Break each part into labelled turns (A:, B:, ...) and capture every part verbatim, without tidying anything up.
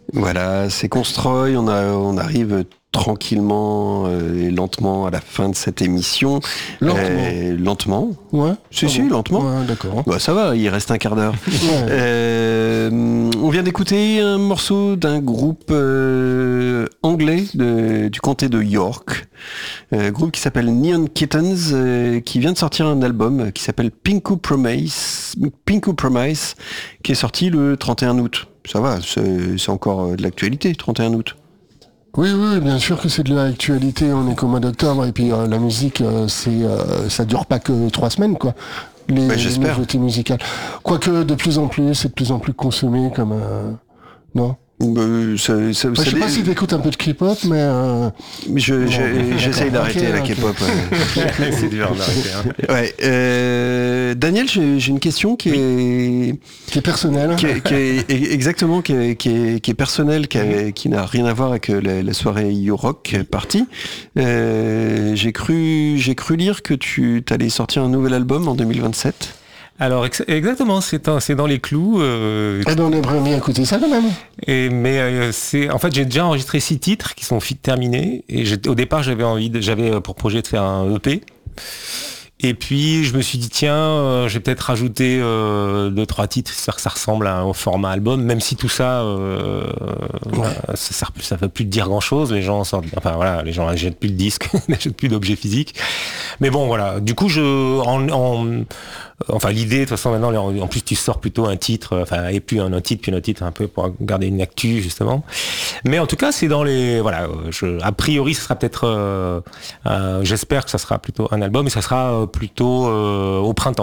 A: Voilà, c'est Constroy, on, a, on arrive tranquillement euh, et lentement à la fin de cette émission.
B: Lentement.
A: Euh, lentement.
B: Ouais.
A: Si,
B: ah
A: si,
B: bon.
A: lentement.
B: Ouais, d'accord.
A: Bah, ça va, il reste un quart d'heure.
B: Ouais.
A: Euh, on vient d'écouter un morceau d'un groupe euh, anglais de, du comté de York, euh, groupe qui s'appelle Neon Kittens, euh, qui vient de sortir un album qui s'appelle Pinku Promise, Pinku Promise, qui est sorti le trente et un août. Ça va, c'est, c'est encore de l'actualité, trente et un août.
B: Oui, oui, bien sûr que c'est de l'actualité, on est qu'au mois d'octobre, et puis euh, la musique, euh, c'est, euh, ça dure pas que trois semaines, quoi. Les,
A: bah,
B: les nouveautés musicales. Quoique, de plus en plus, c'est de plus en plus consommé comme... Euh, non
A: Euh, ça, ça,
B: Enfin,
A: ça
B: je sais
A: dé-
B: pas si t'écoutes un peu de K-pop, mais... Euh...
A: je, je-
B: Bon,
A: j'essaye
B: d'accord,
A: d'arrêter
B: ok,
A: la
B: ok.
A: K-pop. ouais.
C: C'est dur d'arrêter. Hein.
A: Ouais, euh, Daniel, j'ai, j'ai une question qui est,
B: Qui est personnel.
A: qui est, qui est- exactement, qui est, qui est, qui est personnelle, qui, a- qui n'a rien à voir avec la, la soirée You-Rock party. Euh, j'ai cru, j'ai cru lire que tu allais sortir un nouvel album en deux mille vingt-sept.
C: Alors ex- exactement, c'est, un- c'est dans les clous. euh,
B: Eh ben, on aimerait bien écouter ça, quand même.
C: et, mais euh, c'est, en fait, j'ai déjà enregistré six titres qui sont fit terminés. Et j'ai- au départ, j'avais envie, de, j'avais euh, pour projet de faire un E P. Et puis je me suis dit tiens, euh, je vais peut-être rajouter euh, deux trois titres, ça, ça ressemble à un format album, même si tout ça, euh,
B: Ouais.
C: ça, ça, ça veut plus dire grand chose. Les gens sortent, enfin voilà, les gens n'achètent plus le disque, n'achètent plus d'objets physiques. Mais bon voilà, du coup je, en, en enfin l'idée de toute façon maintenant, en plus tu sors plutôt un titre, enfin et puis un, un titre puis un autre titre un peu pour garder une actu justement. Mais en tout cas c'est dans les, voilà, je, a priori ce sera peut-être, euh, euh, j'espère que ça sera plutôt un album et ça sera euh, plutôt euh, au printemps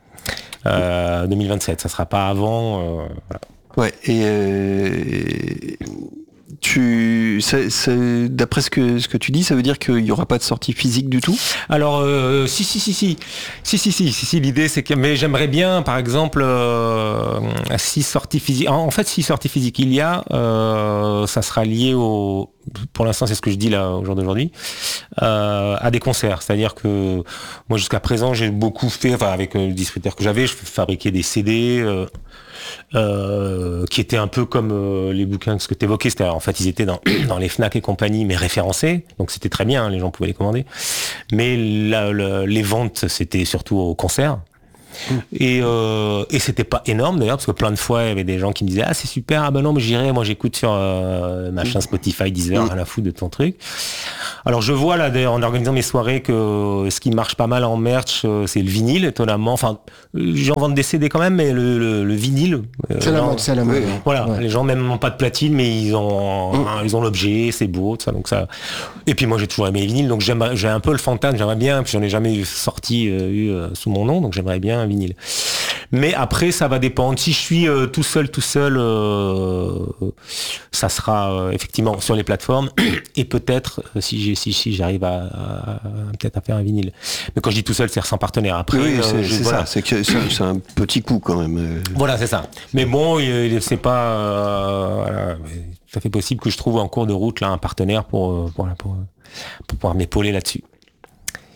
C: euh, deux mille vingt-sept, ça sera pas avant. Euh, voilà.
A: Ouais, et euh, tu, ça- ça- d'après ce que, ce que tu dis, ça veut dire qu'il n'y aura pas de sortie physique du tout ?
C: Alors euh, si si si si si si si si si l'idée c'est que, mais j'aimerais bien par exemple euh, six sorties physiques. En, en fait six sorties physiques il y a, euh, ça sera lié au, pour l'instant c'est ce que je dis là au jour d'aujourd'hui, euh, à des concerts. C'est-à-dire que moi jusqu'à présent j'ai beaucoup fait, enfin avec le distributeur que j'avais, je fabriquais des C D. Euh, Euh, qui étaient un peu comme euh, les bouquins que tu évoquais, c'est-à-dire en fait ils étaient dans, dans les Fnac et compagnie mais référencés, donc c'était très bien, hein, les gens pouvaient les commander, mais la, la, les ventes c'était surtout au concert. Et, euh, et c'était pas énorme d'ailleurs, parce que plein de fois il y avait des gens qui me disaient ah c'est super, ah ben non mais j'irai, moi j'écoute sur euh, machin Spotify, Deezer, rien à foutre de ton truc. Alors je vois là d'ailleurs en organisant mes soirées que ce qui marche pas mal en merch, euh, c'est le vinyle étonnamment, enfin j'en vends des C D quand même, mais le, le, le vinyle, euh,
B: C'est la
C: non,
B: mode, c'est la mode.
A: oui,
C: voilà,
B: Ouais.
C: les gens même n'ont pas de platine, mais ils ont,
B: Mm.
C: hein, ils ont l'objet, c'est beau, tout ça, donc ça. Et puis moi j'ai toujours aimé les vinyles, donc j'aimerais, j'ai un peu le fantasme, j'aimerais bien, puis j'en ai jamais eu sorti euh, eu euh, sous mon nom, donc j'aimerais bien un vinyle. Mais après ça va dépendre. Si je suis euh, tout seul, tout seul, euh, ça sera euh, effectivement sur les plateformes et peut-être euh, si j'ai, si, si j'arrive à, à- à- peut-être à faire un vinyle. Mais quand je dis tout seul, c'est sans parteut Après,
A: Oui,
C: euh,
A: c'est,
C: je-
A: c'est
C: voilà.
A: ça, c'est, que c'est, c'est un petit coup quand même. euh.
C: Voilà, c'est ça. Mais bon, il- c'est pas, euh, voilà, ça fait possible que je trouve en cours de route là un partenaire pour, euh, pour, pour, pour pouvoir m'épauler là-dessus.